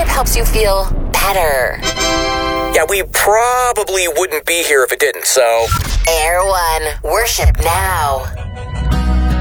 worship helps you feel better. Yeah, we probably wouldn't be here if it didn't, so... Air One, worship now.